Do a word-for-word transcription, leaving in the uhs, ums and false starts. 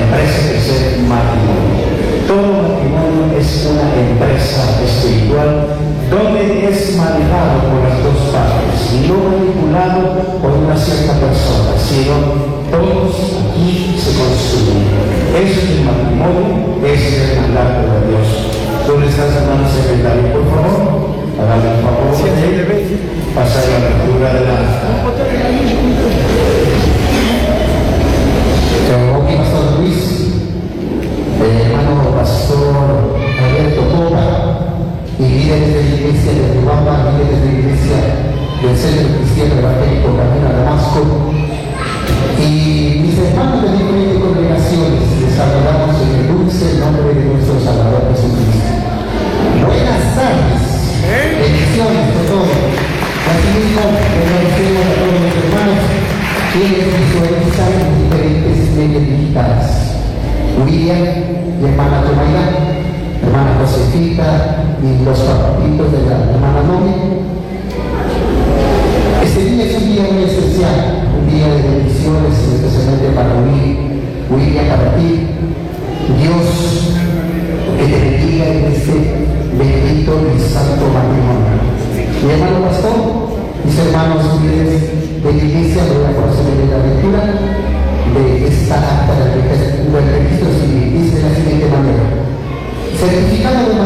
empresa que es el matrimonio. Todo matrimonio es una empresa espiritual donde es manejado por las dos partes, no manipulado por una cierta persona, sino todos aquí se construyen. Eso es el matrimonio, ese es el mandato de Dios. ¿Dónde estás, hermano secretario? Por favor, hágame el favor de pasar la lectura de la... Aquí, Pastor Luis, el hermano Pastor Alberto Copa, y líderes de la iglesia de Riobamba, líderes de la iglesia del Centro Cristiano Evangélico Camino a Damasco, y mis hermanos de diferentes congregaciones, les saludamos en el dulce nombre de nuestro Salvador Jesucristo. Buenas tardes, bendiciones de todos. Asimismo, agradecemos a todos los hermanos quienes visualizan en diferentes medios digitales. William y hermana Tomaida, hermana Josefita y los papitos de la hermana Nomi. Este día es un día muy especial, un día de bendiciones, especialmente para William, William, para ti. Dios que te bendiga en este bendito y santo matrimonio. Mi hermano pastor, mis hermanos líderes de la iglesia, voy a proceder a la lectura de esta acta del registro civil. Dice de la siguiente manera: certificado de